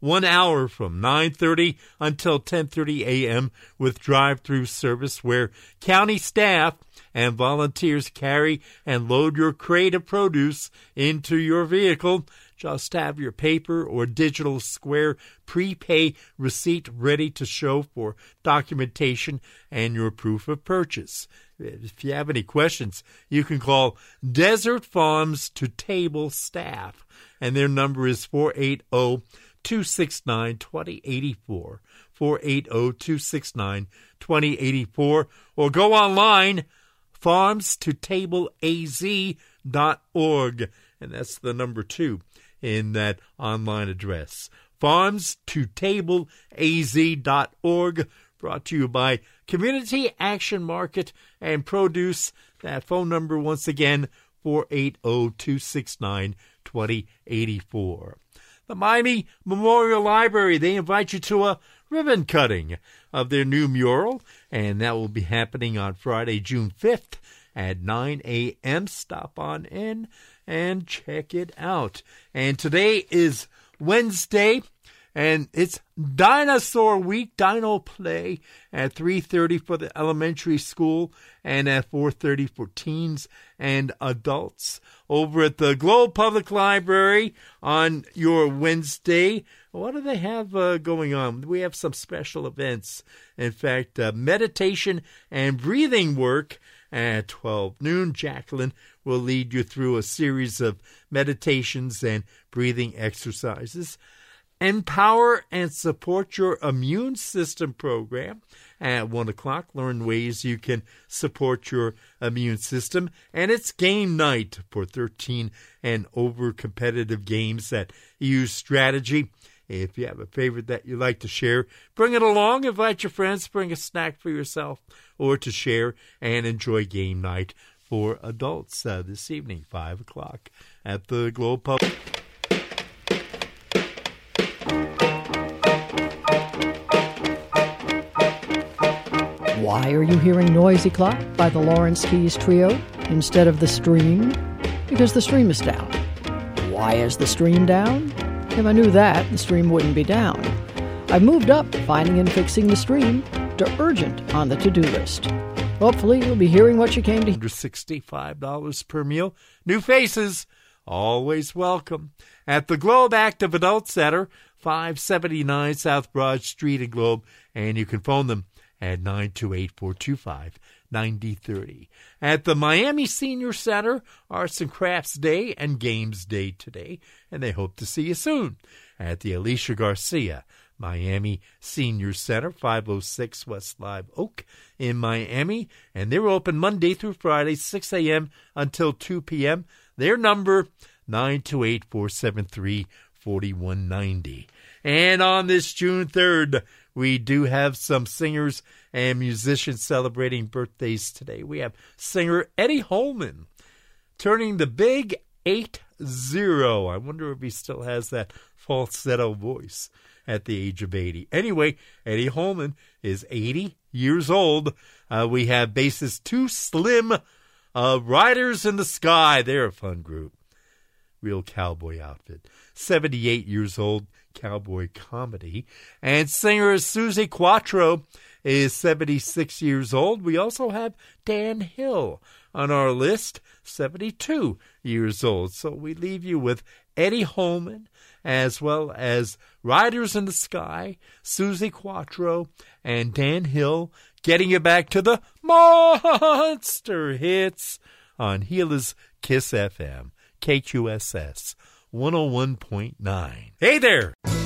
1 hour from 9:30 until 10:30 a.m. with drive-through service where county staff and volunteers carry and load your crate of produce into your vehicle. Just have your paper or digital square prepay receipt ready to show for documentation and your proof of purchase. If you have any questions, you can call Desert Farms to Table staff, and their number is 480-269-2084, 480-269-2084, or go online, farmstotableaz.org, and that's the number 2 in that online address. farmstotableaz.org, brought to you by Community Action Market and Produce. That phone number, once again, 480-269-2084. The Miami Memorial Library, they invite you to a ribbon cutting of their new mural, and that will be happening on Friday, June 5th at 9 a.m. Stop on in and check it out. And today is Wednesday, and it's Dinosaur Week, Dino Play at 3:30 for the elementary school and at 4:30 for teens and adults. Over at the Globe Public Library on your Wednesday, what do they have going on? We have some special events. In fact, meditation and breathing work at 12 noon. Jacqueline will lead you through a series of meditations and breathing exercises. Empower and Support Your Immune System program at 1 o'clock. Learn ways you can support your immune system. And it's game night for 13 and over competitive games that use strategy. If you have a favorite that you like to share, bring it along. Invite your friends. Bring a snack for yourself or to share and enjoy game night for adults this evening, 5 o'clock at the Globe Public. Why are you hearing Noisy Clock by the Lawrence Keys Trio instead of the Stream? Because the Stream is down. Why is the Stream down? If I knew that, the Stream wouldn't be down. I've moved up finding and fixing the Stream to urgent on the to-do list. Hopefully you'll be hearing what you came to hear. Under $65 per meal. New faces, always welcome. At the Globe Active Adult Center, 579 South Broad Street in Globe, and you can phone them at 928-425-9030. At the Miami Senior Center, Arts and Crafts Day and Games Day today, and they hope to see you soon. At the Alicia Garcia Miami Senior Center, 506 West Live Oak in Miami, and they're open Monday through Friday, 6 a.m. until 2 p.m. Their number, 928-473-4190. And on this June 3rd, we do have some singers and musicians celebrating birthdays today. We have singer Eddie Holman turning the big 80. I wonder if he still has that falsetto voice at the age of 80. Anyway, Eddie Holman is 80 years old. We have bassist Too Slim, Riders in the Sky. They're a fun group. Real cowboy outfit. 78 years old, cowboy comedy. And singer Susie Quattro is 76 years old. We also have Dan Hill on our list, 72 years old. So we leave you with Eddie Holman, as well as Riders in the Sky, Susie Quattro, and Dan Hill, getting you back to the monster hits on Gila's Kiss FM, KQSS 101.9. Hey there!